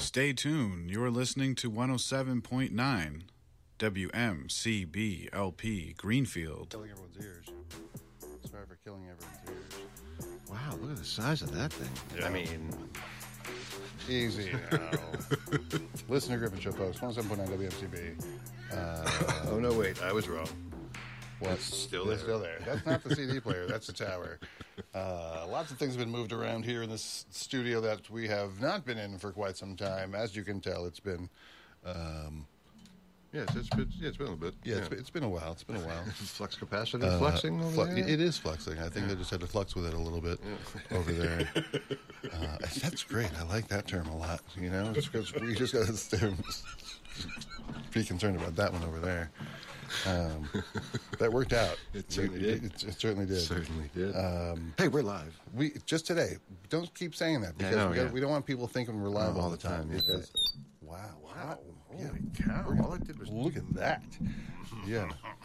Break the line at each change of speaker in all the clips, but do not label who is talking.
Stay tuned. You're listening to 107.9 WMCB LP Greenfield.
Killing everyone's ears. Sorry for killing everyone's ears.
Wow, look at the size of that thing.
Yeah.
I mean,
easy now. Listen to Griffin Show, folks. 107.9 WMCB.
oh no, wait, I was wrong.
What?
It's still there.
It's still there. That's not the CD player. That's the tower. Lots of things have been moved around here in this studio that we have not been in for quite some time. As you can tell, it's been...
Yes, it's been a little bit.
Yeah, it's been a while. It's been a while.
Flux capacitor flexing over there?
It is flexing. I think they just had to flux with it a little bit over there. That's great. I like that term a lot. You know, it's because we just got to be concerned about that one over there. That worked out.
It certainly did.
It certainly did.
Certainly did. Hey, we're live.
We just today. Don't keep saying that because we don't want people thinking we're live all the time. Because, wow.
Holy cow. All I did was
Look at that. Yeah.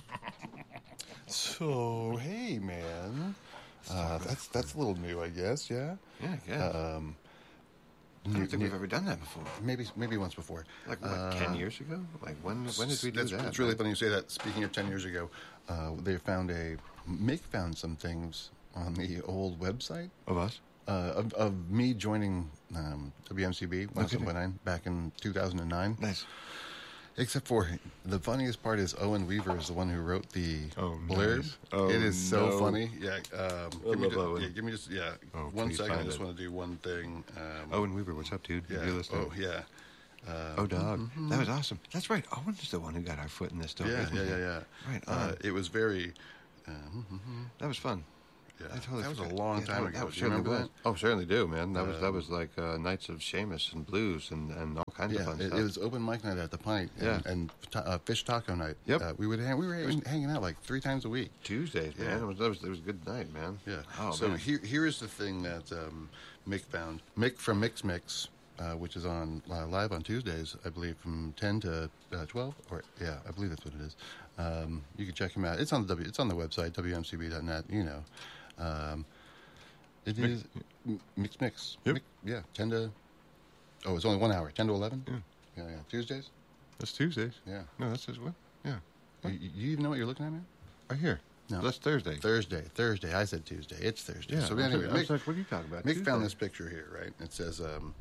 So, hey, man. That's a little new, I guess, yeah?
Yeah, I don't think we've ever done that before.
Maybe once before.
Like, what, 10 years ago? Like, when did we do that?
It's really funny you say that. Speaking of 10 years ago, they found Mick found some things on the old website.
Of us?
Of me joining WMCB 107.9 back in 2009.
Nice.
Except for the funniest part is Owen Weaver is the one who wrote the blurb.
Nice. Oh,
it is so
no.
funny. Yeah. Give me just 1 second. I just
it.
want to do one thing.
Owen Weaver, what's up, dude?
Yeah.
You're listening?
Oh yeah.
Dog. Mm-hmm. That was awesome. That's right. Owen is the one who got our foot in this door.
Yeah.
Right.
It was very.
That was fun.
Yeah,
totally
that was
forgot.
a long time ago.
That
Do you remember that?
Oh, certainly do, man. That was like Nights of Seamus and blues and all kinds of fun stuff.
It was open mic night at the Pint and fish taco night.
Yep.
We were hanging out like 3 times a week.
Tuesdays, man. It was a good night, man.
Yeah.
Oh,
so
man.
here is the thing that Mick found. Mick from Mix, which is on live on Tuesdays, I believe, from 10 to 12. I believe that's what it is. You can check him out. It's on the website wmcb.net. You know. It is Mix.
Yep.
10 to... Oh, it's only 1 hour. 10 to 11?
Yeah.
Yeah. Tuesdays?
That's Tuesdays.
Yeah.
No, that's just what? Yeah.
You even know what you're looking at, man?
Right here.
No.
That's Thursday.
Thursday. I said Tuesday. It's Thursday.
Yeah.
So anyway,
I was like, what are you talking about?
Mick found this picture here, right? It says,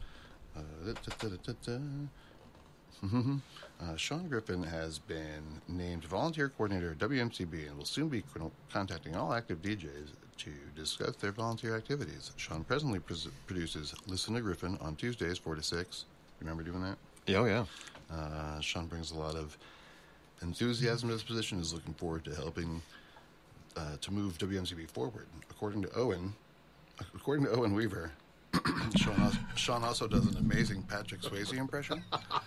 Sean Griffin has been named volunteer coordinator at WMCB and will soon be contacting all active DJs to discuss their volunteer activities. Sean presently produces Listen to Griffin on Tuesdays 4 to 6. Remember doing that?
Oh, yeah.
Sean brings a lot of enthusiasm to this position, is looking forward to helping to move WMCB forward. According to Owen Weaver, Sean also does an amazing Patrick Swayze impression.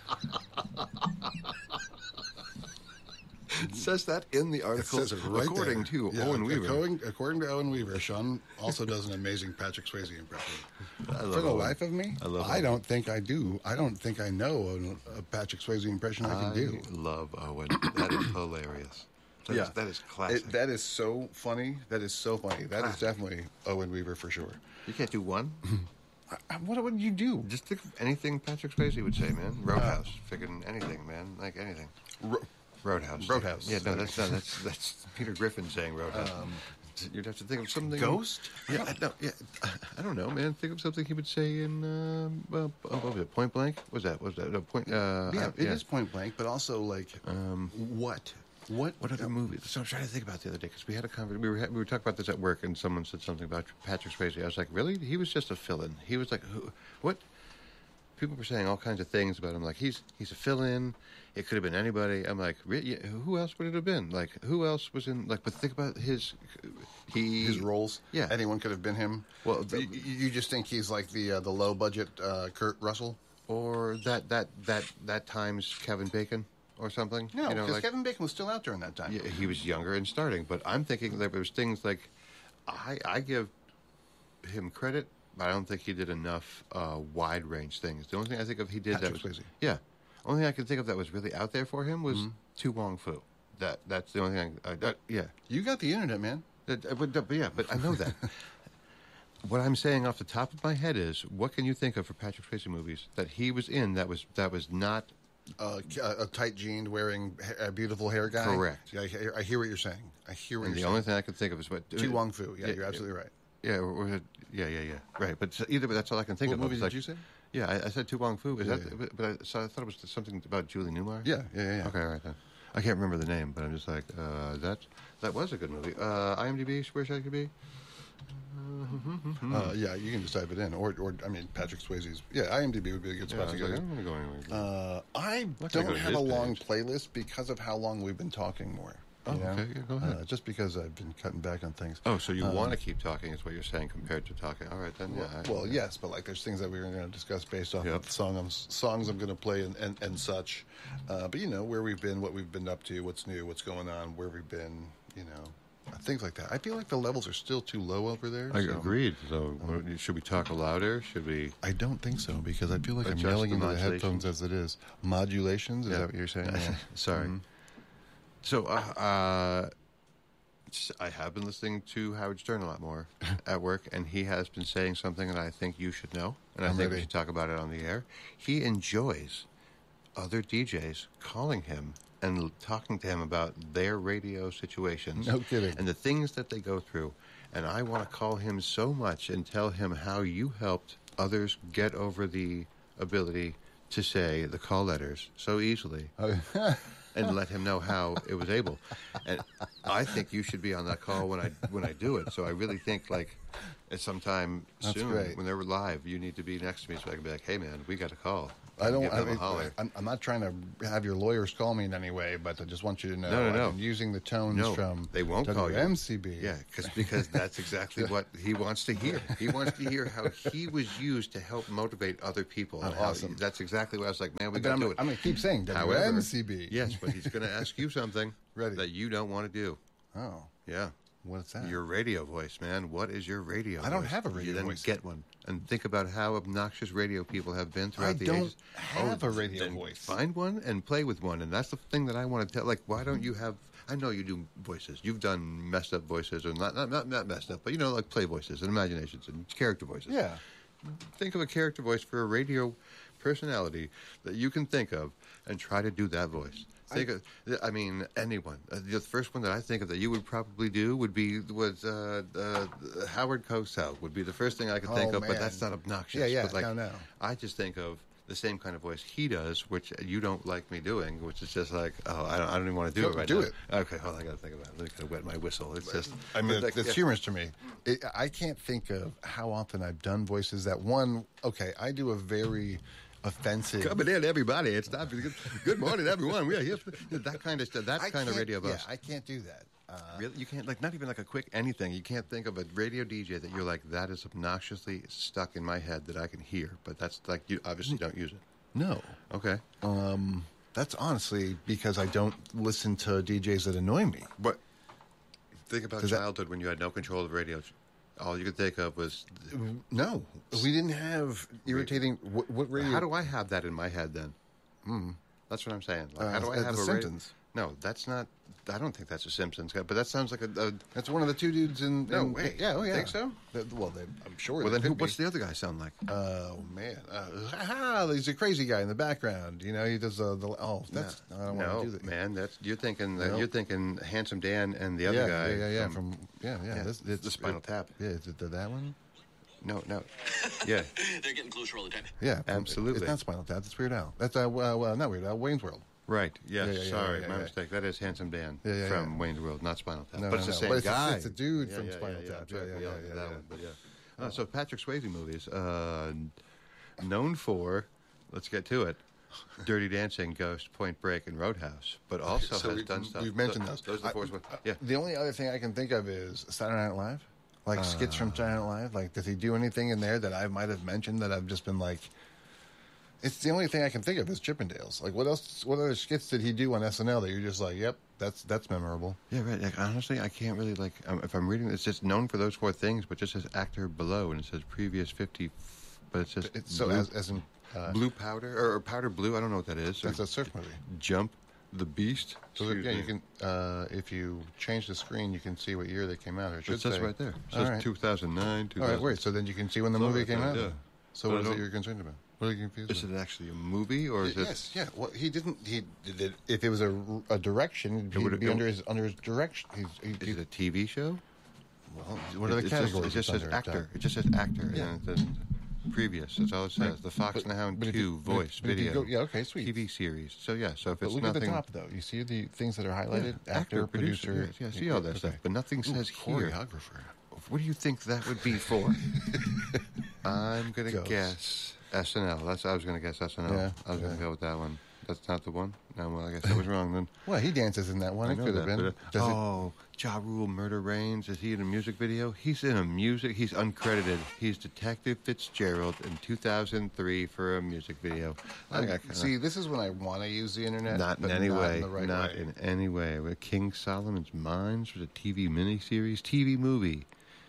It says that in the article.
It says it right
according
there.
to Owen Weaver.
According to Owen Weaver, Sean also does an amazing Patrick Swayze impression.
For
the life of me, I
don't
think I do. I don't think I know a Patrick Swayze impression I can do.
I love Owen. That is hilarious. That is classic.
That is so funny. That is definitely Owen Weaver for sure.
You can't do one?
What would you do?
Just think of anything Patrick Swayze would say, man. Roadhouse. Freaking anything, man. Like anything. Roadhouse. Yeah, no, that's Peter Griffin saying Roadhouse. You'd have to think of something.
Ghost?
Yeah, I don't know, man. Think of something he would say in what was it? Point Blank? Was that? No, Point?
It is Point Blank, but also like what?
What other movie? So I'm trying to think about the other day because we had a conversation. We were talking about this at work, and someone said something about Patrick Swayze. I was like, really? He was just a fill-in. He was like, what? People were saying all kinds of things about him. Like he's a fill-in. It could have been anybody. I'm like, really? Who else would it have been? Like who else was in? Like, but think about his
roles.
Yeah,
anyone could have been him. Well, you just think he's like the low-budget Kurt Russell,
or that times Kevin Bacon. Or something.
No, because Kevin Bacon was still out during that time.
Yeah, he was younger and starting. But I'm thinking there was things like, I give him credit, but I don't think he did enough wide range things. The only thing I think of he did
Patrick
that was
Swayze.
Yeah. Only thing I can think of that was really out there for him was Tu Wong Fu. That's the only thing. Yeah.
You got the internet, man.
But I know that. what I'm saying off the top of my head is, what can you think of for Patrick Swayze movies that he was in that was not
A tight jeaned, wearing a beautiful hair guy.
Correct.
Yeah, I hear what you're saying. I hear what
and
you're
the
saying.
only thing I can think of is what
Tu Wong Fu. Yeah, you're absolutely right.
Yeah, yeah. Right, but either way, that's all I can think
What
of.
movie
It's
did
like,
you say?
Yeah, I said Tu Wong Fu. Is
Yeah,
that? But I thought it was something about Julie Newmar.
Yeah.
Okay, all right then. I can't remember the name, but I'm just like that was a good movie. IMDb, where should I be?
Yeah, you can just type it in, or I mean, Patrick Swayze's. Yeah, IMDb would be a good
Yeah,
spot
I
to
was
go.
like, I'm gonna go anywhere.
I
Let's go
don't
to
have
his
a long
page.
playlist because of how long we've been talking more.
Oh,
you know?
okay, yeah, go ahead.
Just because I've been cutting back on things.
Oh, so you want to keep talking is what you're saying compared to talking. All right, then.
Well, yes, but like there's things that we were going to discuss based off
Yep.
of the songs I'm going to play and such. But you know where we've been, what we've been up to, what's new, what's going on, where we've been, you know, things like that. I feel like the levels are still too low over there.
I
so-
agreed. So, should we talk louder? Should we?
I don't think so because I feel like I'm
Adjust
yelling
the
into the
modulations?
headphones as it is. Modulations? Is
Yeah.
that what you're saying? Yeah.
Sorry. So, I have been listening to Howard Stern a lot more at work, and he has been saying something that I think you should know, and I
I'm
think we
ready.
should talk about it on the air. He enjoys other DJs calling him and talking to him about their radio situations.
No kidding.
And the things that they go through. And I want to call him so much and tell him how you helped others get over the ability to say the call letters so easily. And let him know how it was able. And I think you should be on that call when I do it. So I really think like at sometime
That's
soon
great.
when they're live, you need to be next to me so I can be like, hey man, we got a call.
I don't.
Give them a
I
holler.
I'm not trying to have your lawyers call me in any way, but I just want you to know
No.
I've been using the tones
No,
from
they won't call you.
WMCB.
Yeah, because that's exactly what he wants to hear. He wants to hear how he was used to help motivate other people. and how
awesome.
That's exactly what I was like, man, we
But
got
I'm
to do it.
going to keep saying
However,
WMCB.
Yes, but he's going to ask you something
Ready.
that you don't want to do.
Oh,
Yeah.
what's that?
Your radio voice, man. What is your radio voice?
I don't have a radio
then
voice.
Get one. And think about how obnoxious radio people have been throughout
I
the
don't
ages.
have a radio
then
voice.
Find one and play with one. And that's the thing that I want to tell. Like, why don't you have... I know you do voices. You've done messed up voices, or not messed up, but you know, like play voices and imaginations and character voices.
Yeah.
Think of a character voice for a radio personality that you can think of and try to do that voice. I mean, anyone. The first one that I think of that you would probably do would be Howard Cosell would be the first thing I could think
Oh,
of, but
man.
that's not obnoxious.
Yeah,
But like,
no.
I just think of the same kind of voice he does, which you don't like me doing, which is just like, oh, I don't even want to do
Go-
it right
do
now.
it.
Okay, hold on, I got to think about it. Let me kind of wet my whistle. It's just,
I mean,
like,
it's
yeah.
humorous to me. I can't think of how often I've done voices that okay, I do a very offensive.
Coming in, everybody. It's not good morning, everyone. We are here. That kind of stuff. That
I
kind of
can't-
radio voice.
Yeah, I can't do that.
Really? You can't, like, not even like a quick anything. You can't think of a radio DJ that you're like, that is obnoxiously stuck in my head that I can hear. But that's like, you obviously don't use it.
No.
Okay.
That's honestly because I don't listen to DJs that annoy me.
But think about
Does that-
childhood when you had no control of radio. All you could think of was,
No, we didn't have irritating. What radio?
how do I have that in my head then? That's what I'm saying. Like, how do I
The
have a
Simpsons.
No, that's not. I don't think that's a Simpsons guy. But that sounds like a
That's one of the two dudes in.
No way.
Yeah. Oh yeah.
Think so?
I'm sure.
well,
they
then
could be.
what's the other guy sound like?
Oh man, he's a crazy guy in the background. You know, he does the. Oh, that's. I don't want
No,
to do that.
man, that's you're thinking.
Nope.
You're thinking Handsome Dan and the other guy.
Yeah.
from-
Yeah.
it's the Spinal Tap.
Yeah, is it that one?
No, yeah,
They're getting closer all the time.
Yeah,
Absolutely.
It's not Spinal Tap. It's Weird Al. That's not Weird Al. Wayne's World.
right. Yes,
Yeah,
sorry,
yeah,
my
yeah.
mistake. That is Handsome Dan
Yeah, yeah,
from
yeah.
Wayne's World, not Spinal Tap.
No,
but it's
no,
the
no.
same
But
guy.
it's a dude from Spinal Tap.
That's right.
Yeah,
We all
yeah,
did
yeah,
that
yeah.
one, but yeah. So Patrick Swayze movies, known for, let's get to it, Dirty Dancing, Ghost, Point Break, and Roadhouse, but also
So
has done stuff.
We've mentioned those.
Those are the fourth ones. Yeah.
The only other thing I can think of is Saturday Night Live, like skits from Saturday Night Live. Like, does he do anything in there that I might have mentioned that I've just been like? It's the only thing I can think of is Chippendales. Like, what else? What other skits did he do on SNL that you're just like, yep, that's memorable?
Yeah, right. Like, honestly, I can't really, like, if I'm reading, it's just known for those four things, but it just says actor below, and it says previous 50, but it's just
It's so
blue,
as in
blue powder, or powder blue, I don't know what that is.
that's
or
a surf movie.
Jump, The Beast.
So yeah, you can if you change the screen, you can see what year they came out. Or it
It
should
says
say
right there. It
All
says
right.
2009.
All right, wait. So then you can see when the movie came out.
Yeah.
So
But
what is
I
it
don't-
you're concerned about? What are you confused
Is
about?
it actually a movie or is it?
Yes, yeah. Well, he didn't. He did it. If it was a direction,
would-
he'd be
it-
under his direction.
Is it a TV show?
Well, what are the
It
categories?
just
it's
says
under,
actor.
Tom?
It just says actor.
Yeah.
And then previous. That's all it says.
Right.
The Fox and the Hound
but if
2
you- but
voice
if you
video.
go- yeah, okay, sweet.
TV series. So yeah. So if
But
it's
look
nothing.
at the top, though. You see the things that are highlighted?
Yeah,
Actor, producer.
Yeah, see all that
Okay.
stuff. But nothing
Ooh,
says here.
choreographer.
What do you think that would be for? I'm gonna
Ghost.
guess SNL. I was gonna guess SNL.
Yeah,
I was gonna
yeah.
go with that one. That's not the one. No, well, I guess I was wrong then.
Well, he dances in that one.
I
It
know
could have
that,
been.
but,
Does it?
oh, Ja Rule, Murder Reigns. Is he in a music video? He's in a music. He's uncredited. He's Detective Fitzgerald in 2003 for a music video. I think I kinda-
See, this is when I want to use the internet.
Not in
but
any
not
way.
In the right
not
way.
in any way. With King Solomon's Mines was a TV miniseries, TV movie.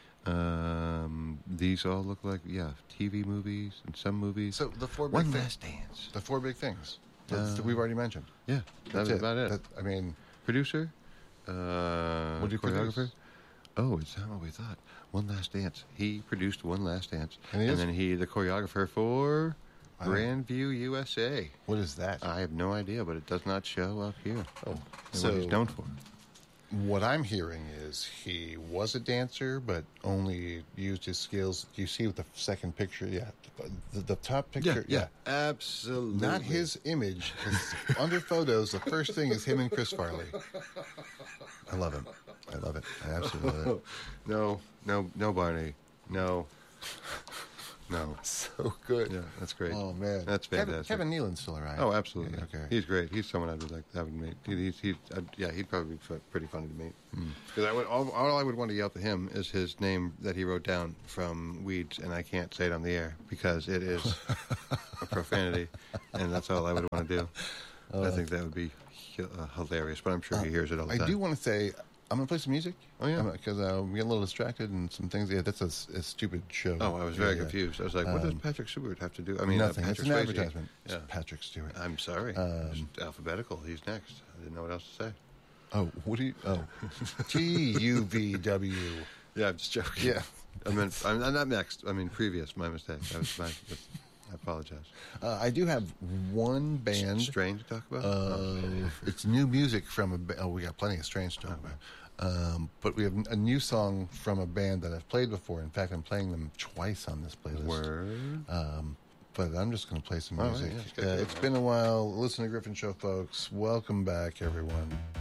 These all look like TV movies and some movies.
So the four big
One
things.
Last Dance.
The four big things. That we've already mentioned.
Yeah, that was about it.
I mean,
Producer,
what do you
choreographer.
produce?
Oh, it's not what we thought. One Last Dance. He produced One Last Dance,
And he is?
then he the choreographer for
Wow.
Grandview USA.
What is that?
I have no idea, but it does not show up here.
Oh,
And
so
what he's known for.
what I'm hearing is he was a dancer, but only used his skills. You see with the second picture, the top picture,
absolutely.
Not his image. 'Cause under photos, the first thing is him and Chris Farley. I love him. I love it. I absolutely love it.
No, Barney. No.
So good.
Yeah, that's great.
Oh man,
That's fantastic.
Kevin Nealon's still around.
Oh, absolutely.
Yeah, okay.
He's great. He's someone I would like to have meet. He'd probably be pretty funny to meet. Because all I would want to yell to him is his name that he wrote down from Weeds, and I can't say it on the air because it is a profanity, and that's all I would want to do. I think that would be hilarious, but I'm sure he hears it all the time.
I do want to say I'm gonna play some music.
Oh, yeah.
Because we get a little distracted and some things. Yeah, that's a stupid show.
Oh, I was very
Yeah.
confused. I was like, what does Patrick Stewart have to do? I mean,
Nothing. It's
Patrick
an
Swayze.
advertisement.
Yeah.
It's Patrick Stewart.
I'm sorry. It's alphabetical. He's next. I didn't know what else to say.
Oh, what do you? Oh, TUVW.
Yeah, I'm just joking.
Yeah.
I'm not next. I mean, previous. My mistake. I apologize.
I do have one band.
Strange to talk about?
It's new music from a. We got plenty of strange to talk about. But we have a new song from a band that I've played before. In fact, I'm playing them twice on this playlist.
Word.
But I'm just going to play some
All right,
music.
yeah, it's good.
It's been a while. Listen to Griffin Show, folks. Welcome back, everyone.